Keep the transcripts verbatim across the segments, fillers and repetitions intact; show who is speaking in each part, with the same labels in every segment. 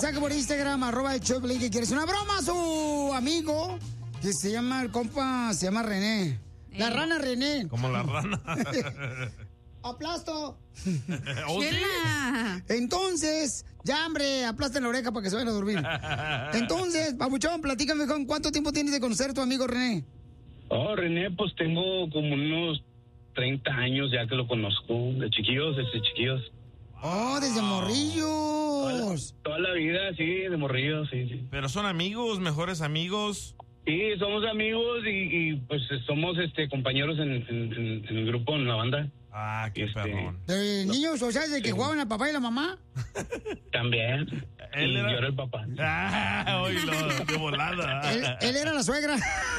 Speaker 1: mensaje por Instagram, arroba el show de Piolín, que quieres una broma a su amigo, que se llama, el compa, se llama René. La
Speaker 2: Eh.
Speaker 1: rana René.
Speaker 3: Como la rana.
Speaker 1: ¡Aplasto!
Speaker 3: ¿Oh, sí?
Speaker 1: Entonces, ya, hombre, aplasten la oreja para que se vayan a dormir. Entonces, papuchón, platícame, con ¿cuánto tiempo tienes de conocer a tu amigo René?
Speaker 4: Oh, René, pues tengo como unos treinta años ya que lo conozco, de chiquillos, desde chiquillos.
Speaker 1: Oh, desde morrillos.
Speaker 4: Toda la, toda la vida, sí, de morrillos, sí, sí.
Speaker 3: Pero son amigos, mejores amigos.
Speaker 4: Sí, somos amigos y, y pues somos este compañeros en, en- en- en el grupo, en la banda.
Speaker 3: Ah, qué
Speaker 4: Este,
Speaker 3: perrón.
Speaker 1: ¿De niños, o sea, de que
Speaker 4: Sí.
Speaker 1: jugaban al papá y la mamá?
Speaker 4: También.
Speaker 3: Él
Speaker 4: Y
Speaker 3: era-
Speaker 4: yo era el papá.
Speaker 3: Ah, oílo, de volada.
Speaker 1: Él, él era la suegra.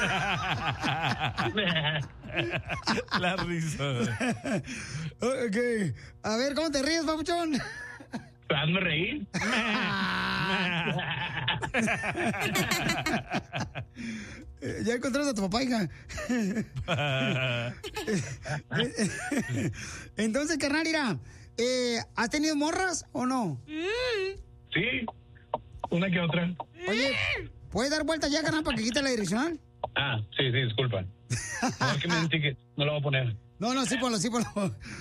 Speaker 3: La risa.
Speaker 1: Ok. A ver, ¿cómo te ríes, papuchón?
Speaker 4: Hazme reír.
Speaker 1: Eh, Ya encontraste a tu papá, hija. Entonces, carnal, mira, eh, ¿has tenido morras o no?
Speaker 4: Sí, una que otra.
Speaker 1: Oye, ¿puedes dar vuelta ya, carnal, para que quite la direccional?
Speaker 4: Ah, sí, sí, disculpa. No, es que me un ticket, no lo voy a poner.
Speaker 1: No, no, sí, ponlo, sí, ponlo.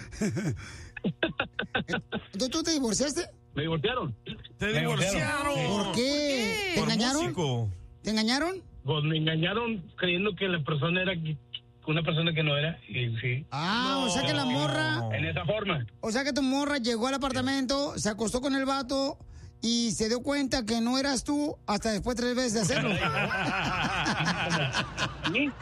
Speaker 1: ¿Tú, tú te divorciaste?
Speaker 4: Me divorciaron.
Speaker 3: Te
Speaker 4: Me
Speaker 3: divorciaron.
Speaker 1: ¿Por qué? ¿Te
Speaker 3: Por
Speaker 1: engañaron?
Speaker 3: músico.
Speaker 1: ¿Te engañaron?
Speaker 4: Pues me engañaron creyendo que la persona era qui- una persona que no era. Y sí.
Speaker 1: Ah,
Speaker 3: No.
Speaker 1: o sea que la morra,
Speaker 4: En esa forma.
Speaker 1: o sea que tu morra llegó al apartamento, se acostó con el vato y se dio cuenta que no eras tú hasta después tres veces de hacerlo.
Speaker 4: Sí.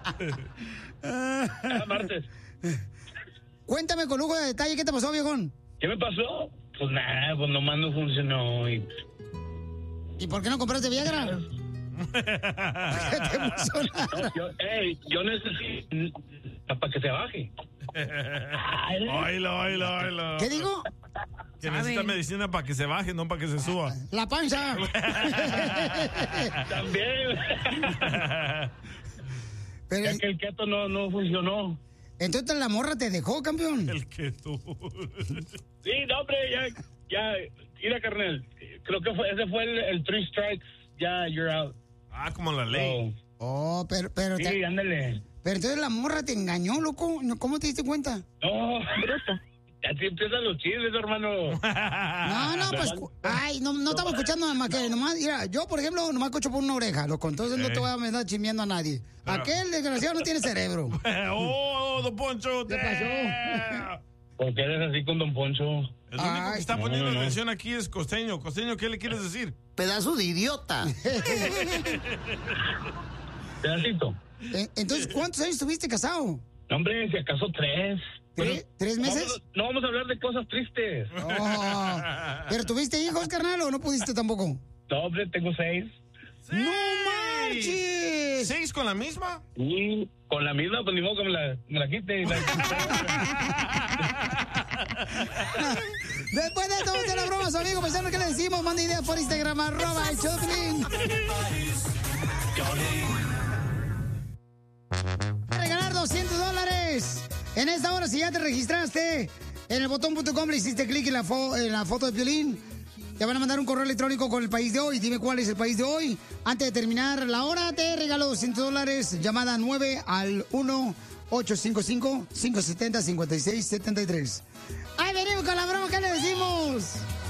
Speaker 4: Cada martes.
Speaker 1: Cuéntame con lujo de detalle qué te pasó, viejón.
Speaker 4: ¿Qué me pasó? Pues nada, pues nomás no funcionó. Y...
Speaker 1: ¿Y por qué no compraste Viagra? ¿Qué te emocionaron?
Speaker 4: No, yo, ey, yo necesito para que se baje.
Speaker 3: Oílo, oílo, oílo.
Speaker 1: ¿Qué digo?
Speaker 3: Que necesita medicina para que se baje, no para que se suba.
Speaker 1: La panza.
Speaker 4: También.
Speaker 1: Pero,
Speaker 4: Ya que el keto no, no funcionó.
Speaker 1: entonces la morra te dejó, campeón.
Speaker 3: El que tú.
Speaker 4: Sí, no, hombre, ya, ya, mira, carnal. Creo que fue, ese fue el, el three strikes. Ya, you're out.
Speaker 3: Ah, como la ley.
Speaker 1: Oh, pero, pero,
Speaker 4: Oh, sí,
Speaker 1: te-
Speaker 4: ándale.
Speaker 1: pero entonces la morra te engañó, loco. No, ¿cómo te diste cuenta?
Speaker 4: No, ya te empiezan los chismes, hermano.
Speaker 1: No, no, pues, cu- ay, no, no estamos escuchando nada más que nomás, mira, yo, por ejemplo, nomás escucho por una oreja, loco, entonces no
Speaker 3: Eh.
Speaker 1: te voy a andar chismeando a nadie. Aquel desgraciado no tiene cerebro.
Speaker 3: oh, don Poncho.
Speaker 1: ¿Qué pasó?
Speaker 3: damn.
Speaker 4: ¿Por qué eres así con Don Poncho?
Speaker 3: El único
Speaker 1: Ay.
Speaker 3: que está
Speaker 4: No,
Speaker 3: poniendo
Speaker 4: no, no.
Speaker 3: atención aquí es Costeño. Costeño, ¿qué le quieres decir?
Speaker 5: Pedazo de idiota.
Speaker 4: Pedacito.
Speaker 1: Eh, Entonces, ¿cuántos años estuviste casado?
Speaker 4: No, hombre, si acaso tres.
Speaker 1: ¿Tres, ¿tres meses?
Speaker 4: Vamos- no vamos a hablar de cosas tristes.
Speaker 1: Oh, ¿pero tuviste hijos, carnal, o no pudiste tampoco?
Speaker 4: No, hombre, tengo seis.
Speaker 1: ¡No marches!
Speaker 3: ¿Seis con la misma?
Speaker 4: Y con la misma, pues ni modo que me la, me la quite. y la-
Speaker 1: Después de esto, vamos a hacer la broma a su amigo paisano. ¿Qué le decimos? Manda ideas por Instagram, arroba el show de Piolín. Regalar doscientos dólares. En esta hora, si ya te registraste en el botón punto com, le hiciste clic en la, fo- en la foto de Piolín, te van a mandar un correo electrónico con el país de hoy. Dime cuál es el país de hoy. Antes de terminar la hora, te regalo doscientos dólares. Llamada nueve al uno ocho cinco cinco, cinco siete cero, cinco seis siete tres. ¡Ahí venimos con la broma! ¿Qué le decimos?